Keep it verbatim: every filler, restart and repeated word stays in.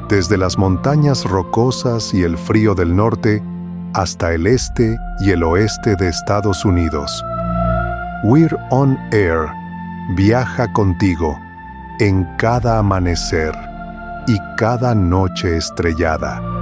desde las montañas rocosas y el frío del norte hasta el este y el oeste de Estados Unidos. We're on Air viaja contigo en cada amanecer y cada noche estrellada.